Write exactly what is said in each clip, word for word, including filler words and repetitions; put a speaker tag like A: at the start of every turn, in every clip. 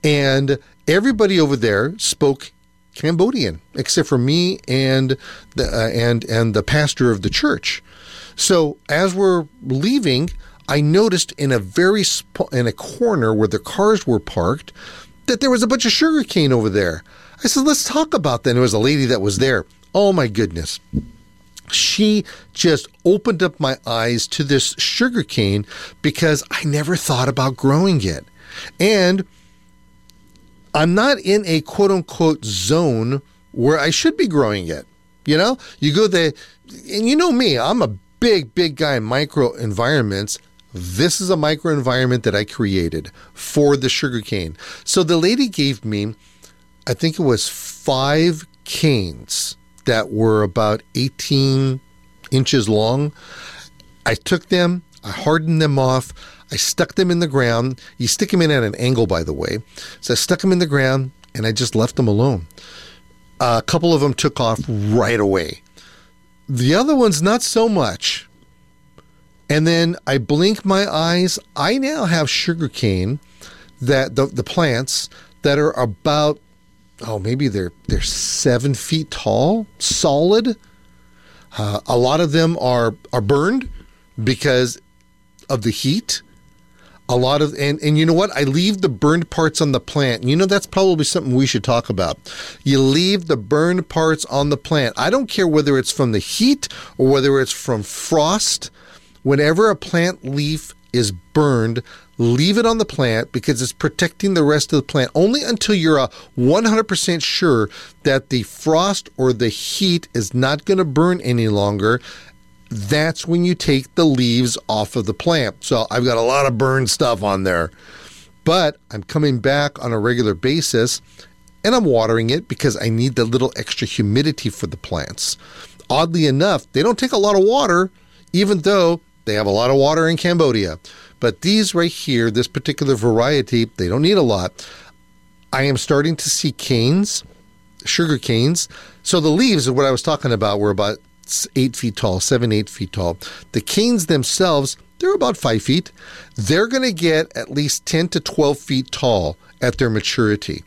A: And everybody over there spoke Cambodian, except for me and the uh, and and the pastor of the church. So as we're leaving, I noticed in a very sp- in a corner where the cars were parked that there was a bunch of sugarcane over there. I said, let's talk about that. And there was a lady that was there. Oh my goodness. She just opened up my eyes to this sugarcane because I never thought about growing it. And I'm not in a quote unquote zone where I should be growing it. You know, you go there, and you know me, I'm a big, big guy in micro environments. This is a micro environment that I created for the sugarcane. So the lady gave me, I think it was five canes that were about eighteen inches long. I took them, I hardened them off, I stuck them in the ground. You stick them in at an angle, by the way. So I stuck them in the ground and I just left them alone. Uh, a couple of them took off right away. The other ones, not so much. And then I blink my eyes. I now have sugarcane, that the, the plants that are about, oh, maybe they're they're seven feet tall, solid. Uh, a lot of them are are burned because of the heat. A lot of, and, and you know what? I leave the burned parts on the plant. You know, that's probably something we should talk about. You leave the burned parts on the plant. I don't care whether it's from the heat or whether it's from frost. Whenever a plant leaf is burned, leave it on the plant because it's protecting the rest of the plant only until you're a one hundred percent sure that the frost or the heat is not going to burn any longer. That's when you take the leaves off of the plant. So I've got a lot of burned stuff on there, but I'm coming back on a regular basis and I'm watering it because I need the little extra humidity for the plants. Oddly enough, they don't take a lot of water, even though they have a lot of water in Cambodia. But these right here, this particular variety, they don't need a lot. I am starting to see canes, sugar canes. So the leaves of what I was talking about were about eight feet tall, seven, eight feet tall. The canes themselves, they're about five feet. They're going to get at least ten to twelve feet tall at their maturity.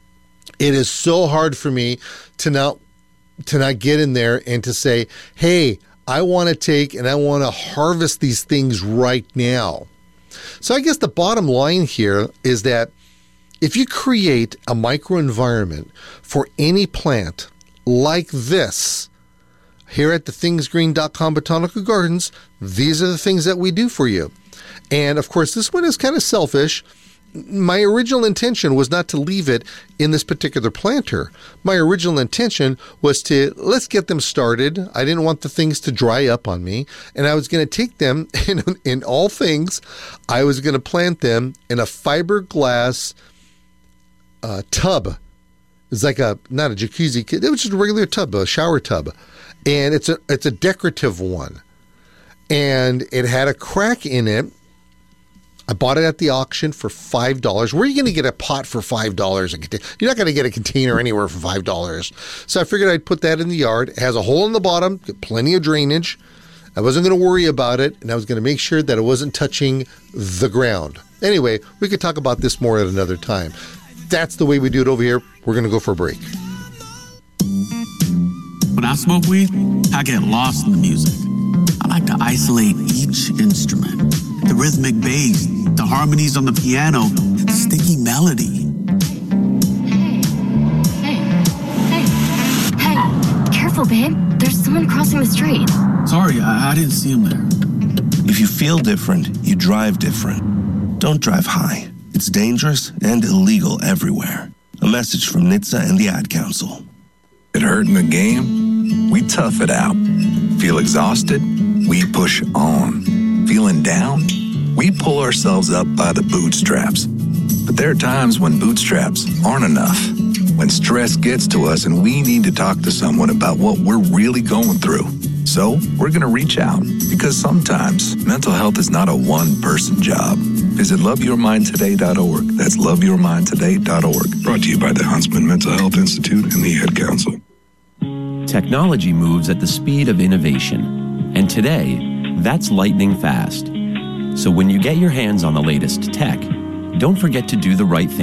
A: It is so hard for me to not, to not get in there and to say, hey, I want to take and I want to harvest these things right now. So I guess the bottom line here is that if you create a microenvironment for any plant like this, here at the things green dot com Botanical Gardens, these are the things that we do for you. And of course, this one is kind of selfish. My original intention was not to leave it in this particular planter. My original intention was to, let's get them started. I didn't want the things to dry up on me. And I was going to take them, in, in all things, I was going to plant them in a fiberglass uh, tub. It's like a, not a jacuzzi, it was just a regular tub, a shower tub. And it's a it's a decorative one. And it had a crack in it. I bought it at the auction for five dollars. Where are you going to get a pot for five dollars? You're not going to get a container anywhere for five dollars. So I figured I'd put that in the yard. It has a hole in the bottom, plenty of drainage. I wasn't going to worry about it, and I was going to make sure that it wasn't touching the ground. Anyway, we could talk about this more at another time. That's the way we do it over here. We're going to go for a break.
B: When I smoke weed, I get lost in the music. I like to isolate each instrument. The rhythmic bass, the harmonies on the piano, the sticky melody.
C: Hey, hey, hey, hey, careful, babe. There's someone crossing the street.
B: Sorry, I, I didn't see him there.
D: If you feel different, you drive different. Don't drive high. It's dangerous and illegal everywhere. A message from N H T S A and the Ad Council.
E: It hurt in the game? We tough it out. Feel exhausted? We push on. Feeling down? We pull ourselves up by the bootstraps. But there are times when bootstraps aren't enough. When stress gets to us and we need to talk to someone about what we're really going through. So we're going to reach out because sometimes mental health is not a one-person job. Visit love your mind today dot org. That's love your mind today dot org. Brought to you by the Huntsman Mental Health Institute and the Ad Council.
F: Technology moves at the speed of innovation, and today, that's lightning fast. So when you get your hands on the latest tech, don't forget to do the right thing.